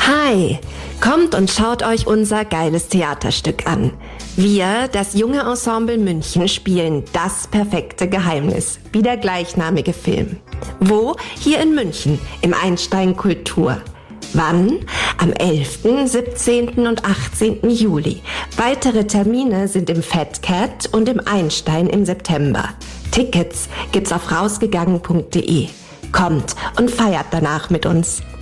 Hi, kommt und schaut euch unser geiles Theaterstück an. Wir, das junge Ensemble München, spielen Das perfekte Geheimnis, wie der gleichnamige Film. Wo? Hier in München, im Einstein Kultur. Wann? Am 11., 17. und 18. Juli. Weitere Termine sind im Fat Cat und im Einstein im September. Tickets gibt's auf rausgegangen.de. Kommt und feiert danach mit uns.